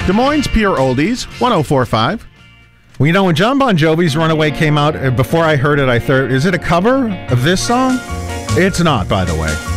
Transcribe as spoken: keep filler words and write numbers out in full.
Des Moines Pure Oldies, one oh four point five. Well, you know, when John Bon Jovi's Runaway came out, uh, before I heard it, I thought, is it a cover of this song? It's not, by the way.